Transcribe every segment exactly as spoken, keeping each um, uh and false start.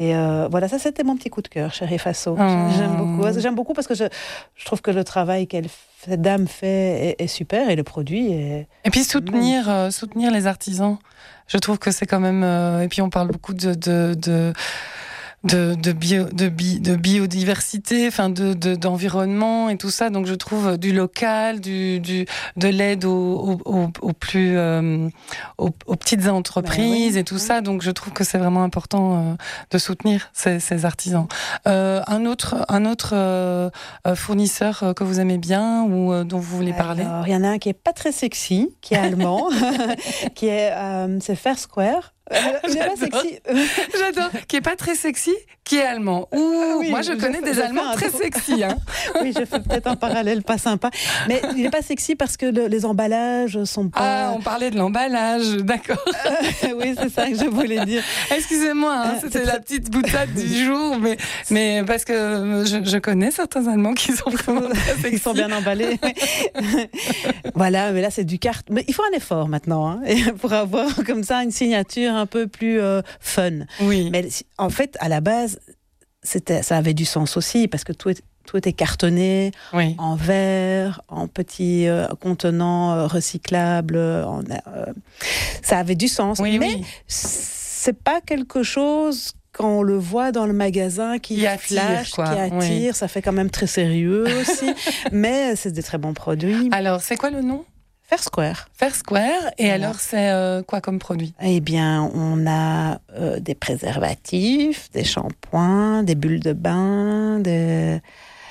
Et euh, voilà, ça c'était mon petit coup de cœur, Chérie Faso. Oh. J'aime beaucoup, j'aime beaucoup parce que je, je trouve que le travail qu'elle, cette dame fait est, est super et le produit est. Et puis soutenir, euh, soutenir les artisans. Je trouve que c'est quand même. Euh, et puis on parle beaucoup de de de de, de, bio, de, bi, de biodiversité, enfin de, de d'environnement et tout ça. Donc je trouve du local, du, du de l'aide aux, aux, aux plus euh, aux, aux petites entreprises, ben oui, et tout oui. ça. Donc je trouve que c'est vraiment important euh, de soutenir ces, ces artisans. Euh, un autre un autre euh, fournisseur que vous aimez bien ou euh, dont vous voulez Alors, parler? Il y en a un qui est pas très sexy, qui est allemand, qui est euh, c'est Fair Square. Euh, il n'est pas sexy. J'adore. Qui est pas très sexy, qui est allemand. Ouh, euh, oui, moi je, je connais je, des je Allemands très sexy. Hein. Oui, je fais peut-être un parallèle pas sympa. Mais il n'est pas sexy parce que le, les emballages sont pas. Ah, on parlait de l'emballage, d'accord. Euh, oui, c'est ça que je voulais dire. Excusez-moi, hein, c'était euh, la petite boutade du jour, mais, mais parce que je, je connais certains Allemands qui sont vraiment très sexy. Ils sont bien emballés. Voilà, mais là c'est du carte. Mais il faut un effort maintenant hein, pour avoir comme ça une signature un peu plus euh, fun. Oui. Mais en fait, à la base, c'était, ça avait du sens aussi parce que tout, est, tout était cartonné, oui. en verre, en petits euh, contenants euh, recyclables. En, euh, ça avait du sens. Oui, mais oui. c'est pas quelque chose quand on le voit dans le magasin qui, qui attire, flash, quoi. qui attire. Oui. Ça fait quand même très sérieux aussi. Mais c'est des très bons produits. Alors, c'est quoi le nom ? Fair Square. Fair Square. Et voilà. Alors, c'est euh, quoi comme produit ? Eh bien, on a euh, des préservatifs, des shampoings, des bulles de bain, des...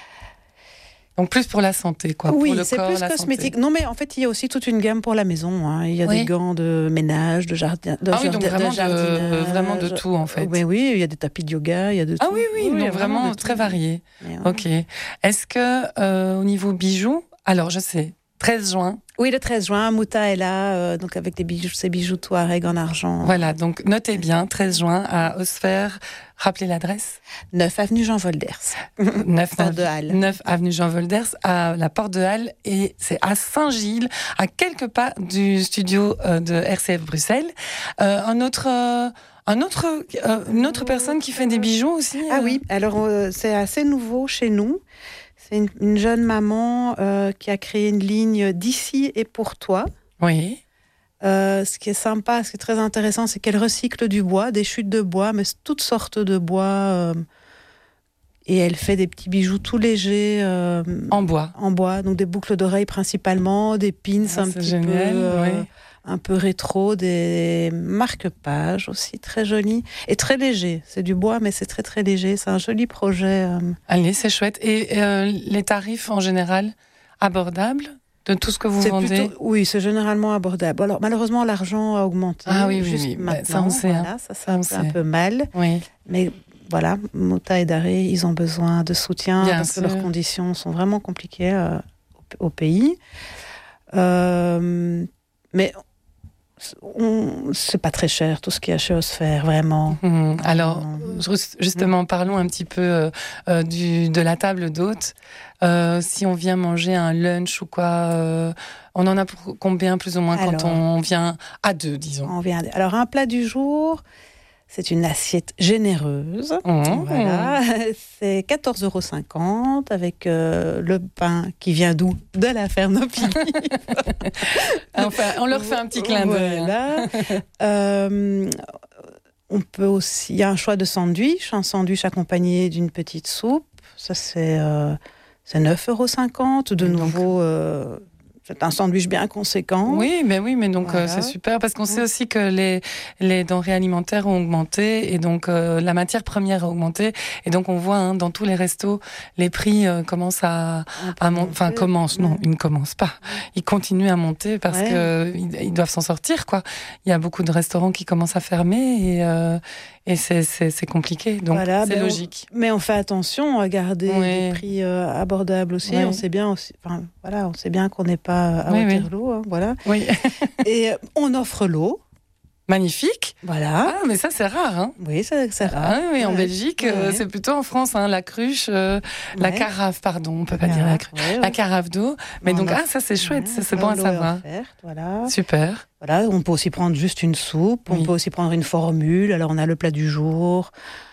Donc, plus pour la santé, quoi. Oui, pour le c'est corps, plus la cosmétique. Santé. Non, mais en fait, il y a aussi toute une gamme pour la maison. Hein. Il y a oui. des gants de ménage, de, jardin, de, ah oui, donc de, vraiment de jardinage. De, vraiment de tout, en fait. Oui, oui, il y a des tapis de yoga, il y a de tout. Ah oui, oui, oui donc vraiment, vraiment très varié. Ouais. Ok. Est-ce que, euh, au niveau bijoux, alors, je sais... treize juin. Oui, le treize juin, Mouta est là, euh, donc avec des bijoux, ses bijoux Touareg en argent. Voilà, donc notez bien, treize juin à Osfer. Rappelez l'adresse. neuf avenue Jean Volders. neuf, Porte de Halle. neuf avenue Jean Volders, à la Porte de Halle. Et c'est à Saint-Gilles, à quelques pas du studio de R C F Bruxelles. Euh, un autre... Euh, Un autre, euh, une autre personne qui fait des bijoux aussi euh... Ah oui, alors euh, c'est assez nouveau chez nous. C'est une, une jeune maman euh, qui a créé une ligne d'ici et pour toi. Oui. Euh, ce qui est sympa, ce qui est très intéressant, c'est qu'elle recycle du bois, des chutes de bois, mais toutes sortes de bois. Euh, et elle fait des petits bijoux tout légers. Euh, en bois. En bois, donc des boucles d'oreilles principalement, des pins ah, un petit génial, peu... Euh, oui. un peu rétro, des marque-pages aussi très jolis et très léger. C'est du bois, mais c'est très très léger. C'est un joli projet. Euh... Allez, c'est chouette. Et euh, les tarifs en général abordables de tout ce que vous c'est vendez plutôt, oui, c'est généralement abordable. Alors malheureusement, l'argent a augmenté. Ah oui, juste oui, oui. maintenant. Ça on sait. Voilà, hein. ça, ça un, un peu mal. Oui. Mais voilà, Mouta et Daré, ils ont besoin de soutien Bien parce sûr. que leurs conditions sont vraiment compliquées euh, au, au pays. Euh, mais On... c'est pas très cher tout ce qu'il y a chez Osfer, vraiment. Mmh. Alors, justement, parlons un petit peu euh, euh, du, de la table d'hôte. Euh, si on vient manger un lunch ou quoi, euh, on en a pour combien plus ou moins Alors, quand on vient à deux, disons. On vient. Alors, un plat du jour. C'est une assiette généreuse. Mmh. Voilà. C'est quatorze euros cinquante avec euh, le pain qui vient d'où ? De la ferme Nopili. Enfin, on leur fait un petit clin d'œil. Voilà. euh, on peut aussi... Il y a un choix de sandwich, un sandwich accompagné d'une petite soupe. Ça, c'est, euh, c'est neuf euros cinquante. De donc, nouveau... Euh, c'est un sandwich bien conséquent. Oui, mais oui, mais donc voilà. euh, c'est super parce qu'on sait aussi que les les denrées alimentaires ont augmenté et donc euh, la matière première a augmenté et donc on voit hein, dans tous les restos les prix euh, commencent à à monter. Enfin commencent, non, ils ne commencent pas. Ils continuent à monter parce ouais. que ils, ils doivent s'en sortir quoi. Il y a beaucoup de restaurants qui commencent à fermer et euh, et c'est c'est c'est compliqué donc voilà, c'est ben logique. On, mais on fait attention à garder oui. des prix euh, abordables aussi. Oui. On sait bien aussi. Enfin voilà, on sait bien qu'on n'est pas à oui, Waterloo, oui. Hein, voilà. Oui. Et on offre l'eau. Magnifique. Voilà. Ah, mais ça, c'est rare. Hein. Oui, c'est, c'est rare. Ah, oui, en ouais. Belgique, ouais. euh, c'est plutôt en France, hein, la cruche, euh, ouais. la carafe, pardon, on peut pas ouais. dire la cruche. Ouais, ouais. La carafe d'eau. Mais on donc, offre... ah, ça, c'est chouette, ouais. ça, c'est bon à savoir. Offerte, voilà. Super. Voilà, on peut aussi prendre juste une soupe, oui. on peut aussi prendre une formule. Alors, on a le plat du jour,